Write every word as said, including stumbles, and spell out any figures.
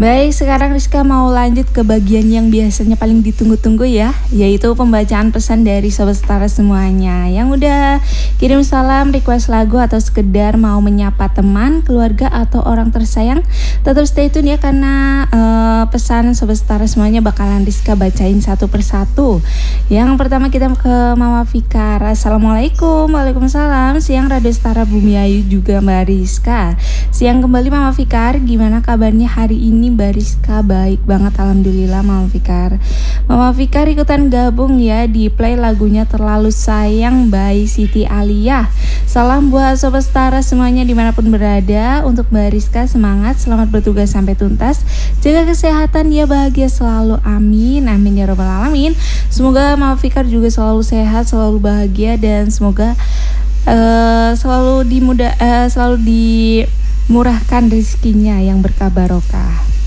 Baik, sekarang Rizka mau lanjut ke bagian yang biasanya paling ditunggu-tunggu ya, yaitu pembacaan pesan dari Sobat Setara semuanya. Yang udah kirim salam, request lagu, atau sekedar mau menyapa teman, keluarga, atau orang tersayang, tetap stay tune ya, karena uh, pesan Sobat Setara semuanya bakalan Rizka bacain satu persatu. Yang pertama kita ke Mama Fikar. Assalamualaikum. Waalaikumsalam. Siang Radio Setara Bumi Ayu juga Mbak Rizka. Siang kembali Mama Fikar, gimana kabarnya hari ini? Ini Mbak Rizka baik banget, alhamdulillah Mama Fikar. Mama Fikar ikutan gabung ya di play lagunya Terlalu Sayang by Siti Aliyah. Salam buat Sobat Setara semuanya dimanapun berada. Untuk Mbak Rizka semangat, selamat bertugas sampai tuntas. Jaga kesehatan ya, bahagia selalu, amin. Amin ya robbal alamin. Semoga Mama Fikar juga selalu sehat, selalu bahagia, dan semoga uh, selalu dimudah uh, selalu dimurahkan rezekinya yang berkah barokah.